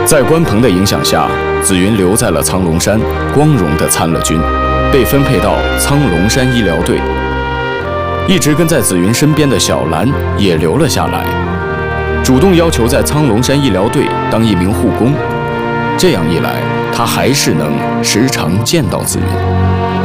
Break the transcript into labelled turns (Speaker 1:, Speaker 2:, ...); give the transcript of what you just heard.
Speaker 1: 在关鹏的影响下，紫云留在了苍龙山，光荣地参了军，被分配到苍龙山医疗队。一直跟在紫云身边的小兰也留了下来，主动要求在苍龙山医疗队当一名护工。这样一来，她还是能时常见到紫云。